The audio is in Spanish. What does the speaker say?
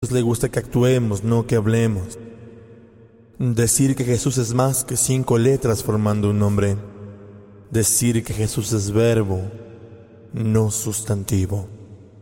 pues le gusta que actuemos, no que hablemos. Decir que Jesús es más que 5 letras formando un nombre. Decir que Jesús es verbo, no sustantivo.